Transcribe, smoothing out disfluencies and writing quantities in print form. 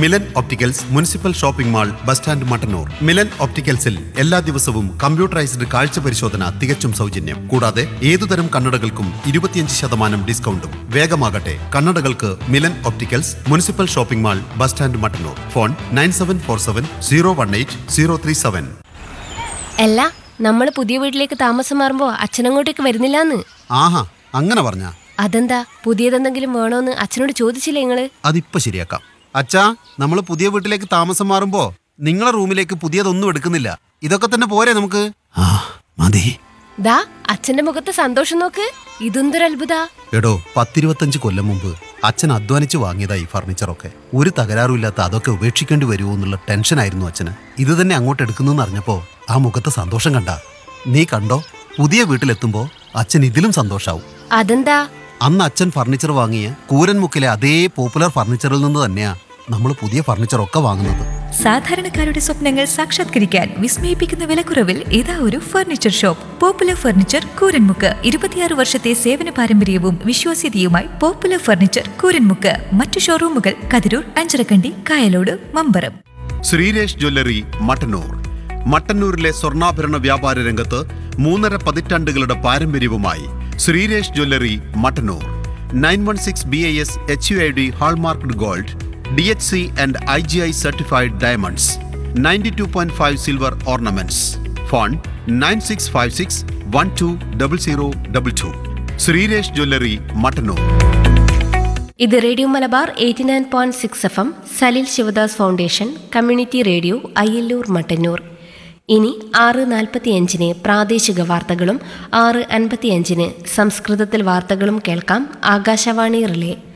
Milan opticals municipal shopping mall, bus stand, Mattannur. Milan ഒപ്റ്റിക്കൽസിൽ എല്ലാ ദിവസവും computerised കാഴ്ച പരിശോധന തികച്ചും സൗജന്യം. കൂടാതെ ഏതുതരം കണ്ണടകൾക്കും 25% ഡിസ്കൗണ്ടും. വേഗമാകട്ടെ, കണ്ണടകൾക്ക് Milan opticals municipal shopping mall, bus stand, Mattannur. Phone 9747018037. അല്ല, നമ്മൾ പുതിയ വീട്ടിലേക്ക് താമസം മാറുമ്പോ അച്ഛനങ്ങോട്ടേക്ക് വരുന്നില്ലാന്ന്. ആഹാ, അങ്ങനെ പറഞ്ഞ? അതെന്താ, പുതിയതെന്തെങ്കിലും വേണോന്ന് അച്ഛനോട് ചോദിച്ചില്ലേ നിങ്ങള്? അതിപ്പോ ശരിയാക്കാം. അച്ഛാ, നമ്മൾ പുതിയ വീട്ടിലേക്ക് താമസം മാറുമ്പോ നിങ്ങളെ റൂമിലേക്ക് പുതിയതൊന്നും എടുക്കുന്നില്ല. ഇതൊക്കെ തന്നെ പോരെ നമുക്ക്? ആ മതി. ദാ അച്ഛന്റെ മുഖത്ത് സന്തോഷം നോക്ക്. ഇതെന്തൊരു അത്ഭുത. എടോ, 10-25 കൊല്ലം മുമ്പ് അച്ഛൻ അധ്വാനിച്ച് വാങ്ങിയതാ ഈ ഫർണിച്ചറൊക്കെ. ഒരു തകരാറുമില്ലാത്ത അതൊക്കെ ഉപേക്ഷിക്കേണ്ടി വരുമോ എന്നുള്ള ടെൻഷനായിരുന്നു അച്ഛന്. ഇത് തന്നെ അങ്ങോട്ട് എടുക്കുന്നെന്ന് അറിഞ്ഞപ്പോ ആ മുഖത്തെ സന്തോഷം കണ്ട. നീ കണ്ടോ, പുതിയ വീട്ടിലെത്തുമ്പോ അച്ഛൻ ഇതിലും സന്തോഷാവും. അതെന്താ? അന്ന് അച്ഛൻ ഫർണിച്ചർ വാങ്ങിയ കൂരൻമുക്കിലെ അതേ പോപ്പുലർ ഫർണിച്ചറിൽ നിന്ന് തന്നെയാ നമ്മൾ പുതിയ ഫർണിച്ചറൊക്കെ വാങ്ങുന്നത്. സാധാരണക്കാരുടെ സ്വപ്നങ്ങൾ സാക്ഷാത്കരിക്കാൻ വിസ്മയിപ്പിക്കുന്ന വിലക്കുറവിൽ ഇതാ ഒരു furniture shop. Popular furniture, Kooranmukku. 26 വർഷത്തെ സേവന പാരമ്പര്യവും വിശ്വാസ്യതയുമായി പോപ്പുലർ ഫർണിച്ചർ, കൂരൻമുക്ക്. മറ്റു ഷോറൂമുകൾ കതിരൂർ, അഞ്ചരക്കണ്ടി, കായലോട്, മമ്പറം. ശ്രീരേഷ് ജ്വല്ലറി, മട്ടന്നൂർ. മട്ടന്നൂരിലെ സ്വർണ്ണാഭരണ വ്യാപാര രംഗത്ത് 3.5 പതിറ്റാണ്ടുകളുടെ പാരമ്പര്യവുമായി Sreeresh jewellery, Mattannur. 916 BIS HUID hallmarked gold, DHC and IGI certified diamonds, 92.5 silver ornaments. Phone 9656120022. Sreeresh jewellery, Mattannur. ഇത് radio Malabar 89.6 FM, Salil Sivadas foundation community radio, Ayyallur, Mattannur. ഇനി 6:45 പ്രാദേശിക വാർത്തകളും 6:55 സംസ്കൃതത്തിൽ വാർത്തകളും കേൾക്കാം. ആകാശവാണി റിലേ.